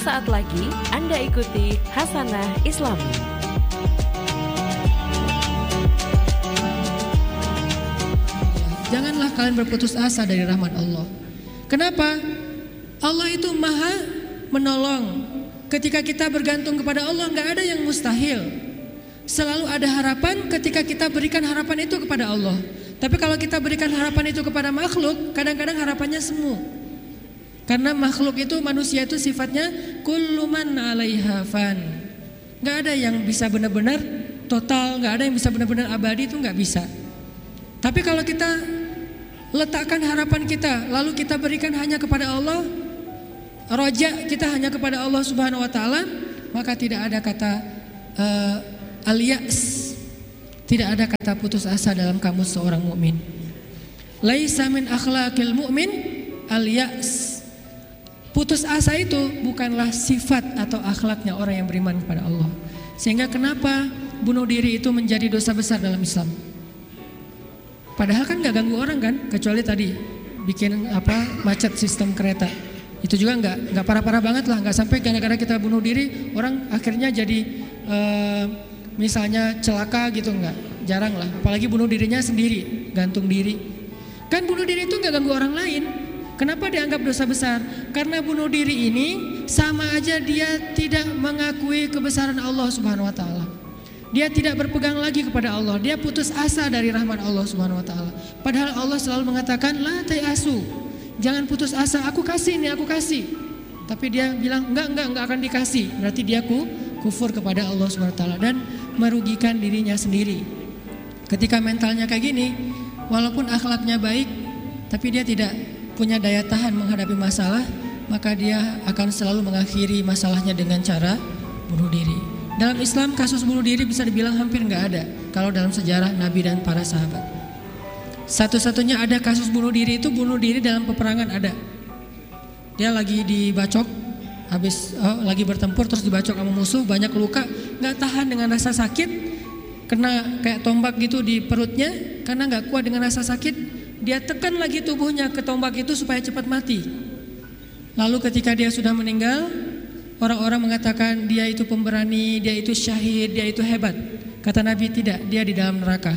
Sesaat lagi Anda ikuti Hasanah Islami. Janganlah kalian berputus asa dari rahmat Allah. Kenapa? Allah itu maha menolong. Ketika kita bergantung kepada Allah, gak ada yang mustahil. Selalu ada harapan ketika kita berikan harapan itu kepada Allah. Tapi kalau kita berikan harapan itu kepada makhluk, kadang-kadang harapannya semu. Karena makhluk itu, manusia itu sifatnya kullu man 'alaiha fan. Gak ada yang bisa benar-benar total, gak ada yang bisa benar-benar abadi, itu gak bisa. Tapi kalau kita letakkan harapan kita, lalu kita berikan hanya kepada Allah, roja kita hanya kepada Allah Subhanahu wa taala, maka tidak ada kata al-ya's, tidak ada kata putus asa dalam kamus seorang mukmin. Laisa min akhlaqil mu'min al-ya's. Putus asa itu bukanlah sifat atau akhlaknya orang yang beriman kepada Allah. Sehingga kenapa bunuh diri itu menjadi dosa besar dalam Islam? Padahal kan gak ganggu orang kan, kecuali tadi bikin macet sistem kereta. Itu juga nggak parah-parah banget lah, nggak sampai gara-gara kita bunuh diri orang akhirnya jadi misalnya celaka gitu, nggak, jarang lah. Apalagi bunuh dirinya sendiri, gantung diri. Kan bunuh diri itu nggak ganggu orang lain. Kenapa dianggap dosa besar? Karena bunuh diri ini sama aja dia tidak mengakui kebesaran Allah Subhanahu wa taala. Dia tidak berpegang lagi kepada Allah. Dia putus asa dari rahmat Allah Subhanahu wa taala. Padahal Allah selalu mengatakan la ta'asu. Jangan putus asa, aku kasih nih, aku kasih. Tapi dia bilang enggak akan dikasih. Berarti dia kufur kepada Allah Subhanahu wa taala dan merugikan dirinya sendiri. Ketika mentalnya kayak gini, walaupun akhlaknya baik, tapi dia tidak punya daya tahan menghadapi masalah, maka dia akan selalu mengakhiri masalahnya dengan cara bunuh diri. Dalam Islam kasus bunuh diri bisa dibilang hampir nggak ada kalau dalam sejarah Nabi dan para sahabat. Satu-satunya ada kasus bunuh diri itu bunuh diri dalam peperangan ada. Dia lagi dibacok, lagi bertempur terus dibacok sama musuh, banyak luka, nggak tahan dengan rasa sakit, kena kayak tombak gitu di perutnya, karena nggak kuat dengan rasa sakit, dia tekan lagi tubuhnya ke tombak itu supaya cepat mati. Lalu ketika dia sudah meninggal, orang-orang mengatakan dia itu pemberani, dia itu syahid, dia itu hebat. Kata Nabi tidak, dia di dalam neraka.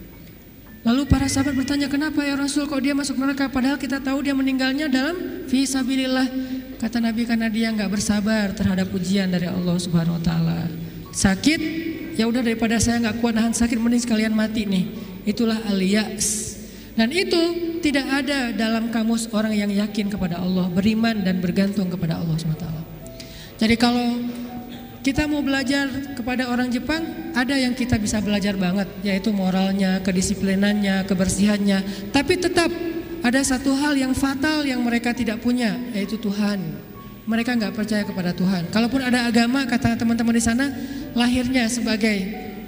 Lalu para sahabat bertanya, kenapa ya Rasul kok dia masuk neraka? Padahal kita tahu dia meninggalnya dalam fisabilillah. Kata Nabi karena dia nggak bersabar terhadap ujian dari Allah Subhanahu Wa Taala. Sakit, ya udah daripada saya nggak kuat nahan sakit, mending sekalian mati nih. Itulah al-ya's. Dan itu tidak ada dalam kamus orang yang yakin kepada Allah, beriman dan bergantung kepada Allah Subhanahu Wa Taala. Jadi kalau kita mau belajar kepada orang Jepang, ada yang kita bisa belajar banget, yaitu moralnya, kedisiplinannya, kebersihannya. Tapi tetap ada satu hal yang fatal yang mereka tidak punya, yaitu Tuhan. Mereka nggak percaya kepada Tuhan. Kalaupun ada agama, kata teman-teman di sana, lahirnya sebagai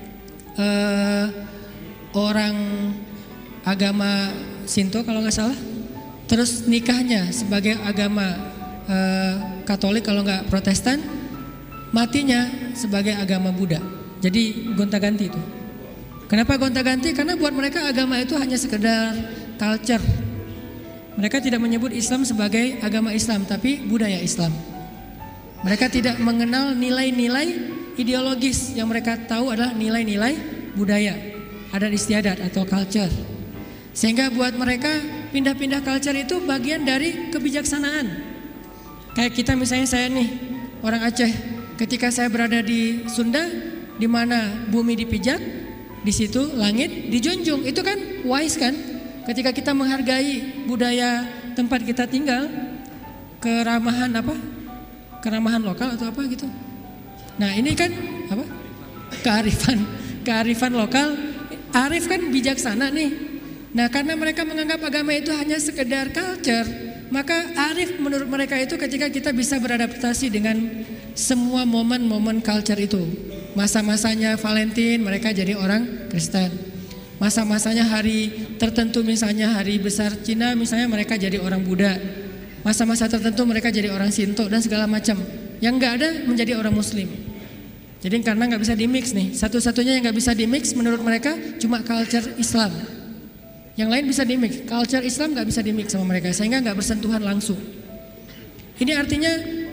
orang agama Shinto kalau nggak salah, terus nikahnya sebagai agama Katolik kalau nggak Protestan, matinya sebagai agama Buddha. Jadi gonta-ganti itu. Kenapa gonta-ganti? Karena buat mereka agama itu hanya sekedar culture. Mereka tidak menyebut Islam sebagai agama Islam, tapi budaya Islam. Mereka tidak mengenal nilai-nilai ideologis. Yang mereka tahu adalah nilai-nilai budaya, adat istiadat atau culture. Sehingga buat mereka pindah-pindah culture itu bagian dari kebijaksanaan. Kayak kita misalnya, saya nih orang Aceh. Ketika saya berada di Sunda, di mana bumi dipijak, di situ langit dijunjung. Itu kan wise kan? Ketika kita menghargai budaya tempat kita tinggal, keramahan lokal atau apa gitu. Nah ini kan apa? Kearifan lokal. Arif kan bijaksana nih. Nah karena mereka menganggap agama itu hanya sekedar culture, maka arif menurut mereka itu ketika kita bisa beradaptasi dengan semua momen-momen culture itu. Masa-masanya Valentine mereka jadi orang Kristen. Masa-masanya hari tertentu misalnya hari besar Cina misalnya mereka jadi orang Buddha. Masa-masa tertentu mereka jadi orang Shinto dan segala macam. Yang enggak ada menjadi orang Muslim. Jadi karena nggak bisa dimix nih. Satu-satunya yang nggak bisa dimix menurut mereka cuma culture Islam. Yang lain bisa dimix. Culture Islam nggak bisa dimix sama mereka sehingga nggak bersentuhan langsung. Ini artinya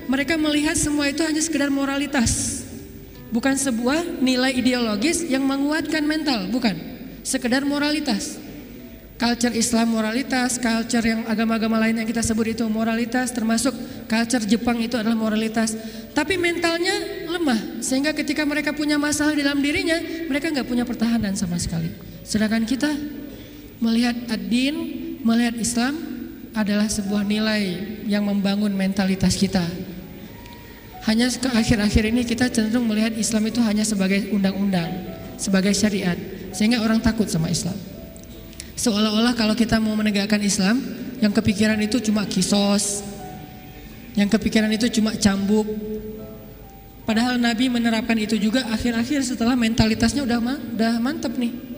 mereka melihat semua itu hanya sekedar moralitas. Bukan sebuah nilai ideologis yang menguatkan mental, bukan. Sekedar moralitas. Culture Islam moralitas, culture yang agama-agama lain yang kita sebut itu moralitas, termasuk culture Jepang itu adalah moralitas. Tapi mentalnya lemah, sehingga ketika mereka punya masalah di dalam dirinya, mereka nggak punya pertahanan sama sekali. Sedangkan kita melihat ad-din, melihat Islam adalah sebuah nilai yang membangun mentalitas kita. Hanya ke akhir-akhir ini kita cenderung melihat Islam itu hanya sebagai undang-undang, sebagai syariat, sehingga orang takut sama Islam. Seolah-olah kalau kita mau menegakkan Islam, yang kepikiran itu cuma kisos, yang kepikiran itu cuma cambuk. Padahal Nabi menerapkan itu juga akhir-akhir setelah mentalitasnya udah mantep nih.